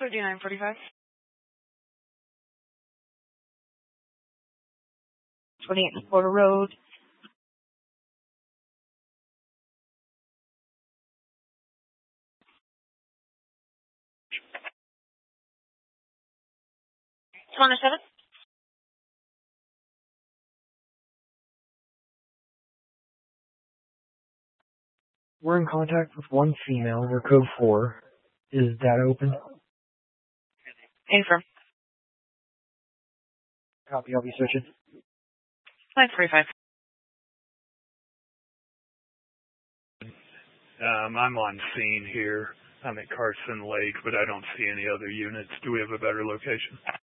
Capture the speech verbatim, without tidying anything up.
thirty-nine forty-five. twenty-eight Porter Road. twenty-seven. We're in contact with one female. We're code four. Is that open? Confirm. Copy. I'll be searching. nine forty-five. Um, I'm on scene here. I'm at Carson Lake, but I don't see any other units. Do we have a better location?